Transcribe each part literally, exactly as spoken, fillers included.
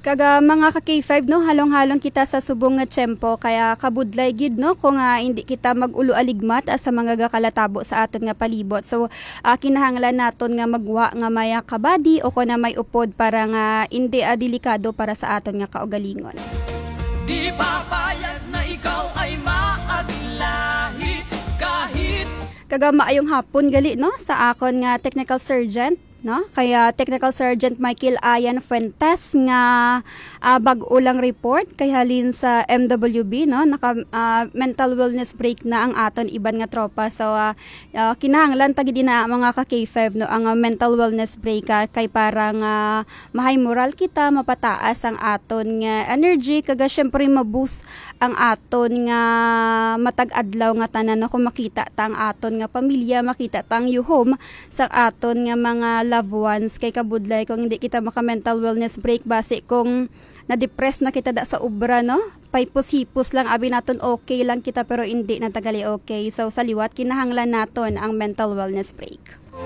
Kaga mga ka-K five no, halong-halong kita sa subong nga tiyempo kaya kabudlay gid no kung uh, hindi kita mag-ulo aligmat uh, sa mga gakalatabo sa aton nga palibot. So uh, kinahanglan naton nga magwa nga maya kabadi o kuna may upod para nga hindi uh, delikado para sa aton nga kaugalingon. Di papayag na ikaw ay maaglahi kahit kaga maayong hapon gali no sa akon nga technical sergeant no kaya Technical Sergeant Michael Ayan Fuentes nga uh, bag-o lang report kay halin sa M W B no naka uh, mental wellness break na ang aton iban nga tropa. So uh, uh, kinahanglan tagi din na mga ka-K five no ang uh, mental wellness break uh, kay parang uh, mahay moral kita, mapataas ang aton nga energy kaga syempre ma-boost ang aton nga matag adlaw nga tanan no kung makita ta ang aton nga pamilya, makita ta ang yuhom sa aton nga mga loved ones kay kabudlay kung hindi kita maka mental wellness break base kung na-depress na kita da sa ubra no paypos-hipos lang abi naton okay lang kita pero hindi na tagali okay. So sa liwat kinahanglan naton ang mental wellness break.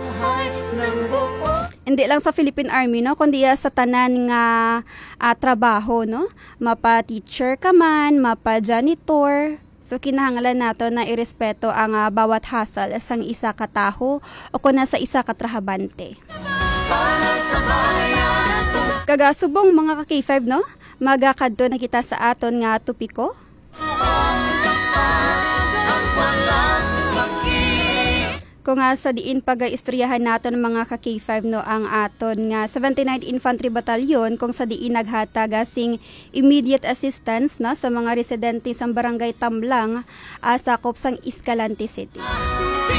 Hindi lang sa Philippine Army no kundi sa tanan nga uh, trabaho no mapa teacher ka man, mapa janitor. So kinahanglan nato na irespeto ang uh, bawat hasal sang isa ka taho o kuna sa isa ka trahabante. Kaga subong mga ka-K five no, magakadto na kita sa aton nga topiko. Kung nga sa diin pag-istoryahan naton mga ka-K five no ang aton nga seventy-ninth Infantry Battalion kung sa diin naghatag sing immediate assistance na sa mga residente sa barangay Tamblang uh, sakop sang Escalante City.